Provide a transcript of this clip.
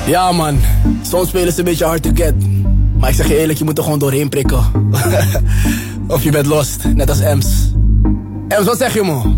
Ja man, soms spelen ze een beetje hard to get. Maar ik zeg je eerlijk, je moet er gewoon doorheen prikken. Of je bent lost, net als Ems. Ems, wat zeg je man?